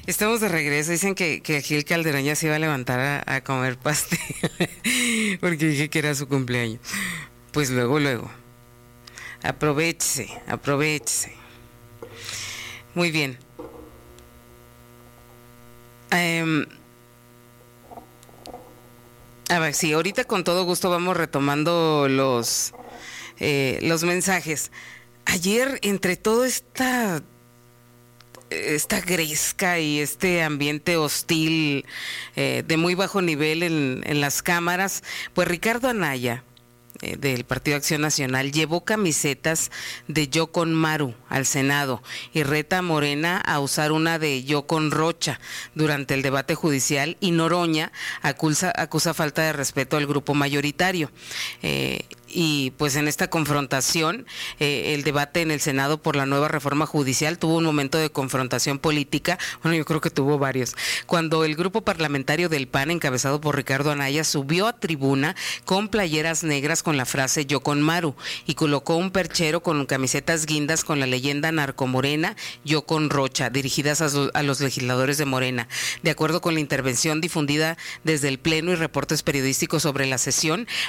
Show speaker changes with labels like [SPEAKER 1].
[SPEAKER 1] Estamos de regreso. Dicen que Gil Calderón ya se iba a levantar a comer pastel porque dije que era su cumpleaños. Pues luego. Aprovechese. Muy bien. A ver, sí, ahorita con todo gusto vamos retomando los mensajes. Ayer, entre todo esta gresca y este ambiente hostil de muy bajo nivel en las cámaras, pues Ricardo Anaya, del Partido Acción Nacional, llevó camisetas de Yo con Maru al Senado y reta a Morena a usar una de Yo con Rocha durante el debate judicial, y Noroña acusa falta de respeto al grupo mayoritario. Y pues en esta confrontación, el debate en el Senado por la nueva reforma judicial tuvo un momento de confrontación política. Bueno, yo creo que tuvo varios, cuando el grupo parlamentario del PAN, encabezado por Ricardo Anaya, subió a tribuna con playeras negras con la frase Yo con Maru y colocó un perchero con camisetas guindas con la leyenda narcomorena Yo con Rocha, dirigidas a los legisladores de Morena. De acuerdo con la intervención difundida desde el Pleno y reportes periodísticos sobre la sesión,